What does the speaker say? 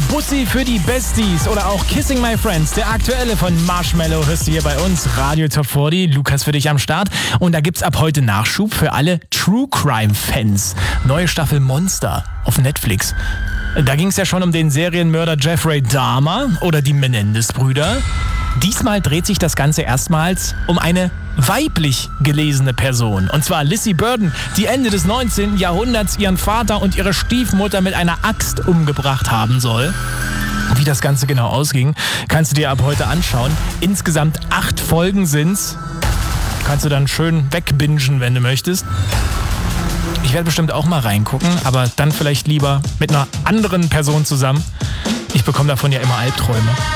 Bussi für die Besties oder auch Kissing My Friends, der aktuelle von Marshmello, hörst du hier bei uns, Radio Top 40, Lukas für dich am Start. Und da gibt's ab heute Nachschub für alle True Crime Fans. Neue Staffel Monster auf Netflix. Da ging's ja schon um den Serienmörder Jeffrey Dahmer oder die Menendez-Brüder. Diesmal dreht sich das Ganze erstmals um eine weiblich gelesene Person. Und zwar Lizzie Borden, die Ende des 19. Jahrhunderts ihren Vater und ihre Stiefmutter mit einer Axt umgebracht haben soll. Wie das Ganze genau ausging, kannst du dir ab heute anschauen. Insgesamt 8 Folgen sind's. Kannst du dann schön wegbingen, wenn du möchtest. Ich werde bestimmt auch mal reingucken, aber dann vielleicht lieber mit einer anderen Person zusammen. Ich bekomme davon ja immer Albträume.